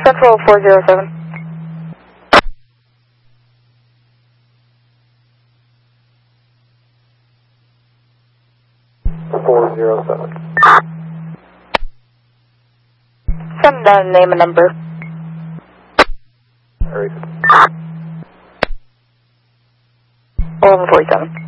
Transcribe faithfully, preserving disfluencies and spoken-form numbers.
Central four zero seven. four zero seven. Send down name and number. Alright. eleven forty-seven.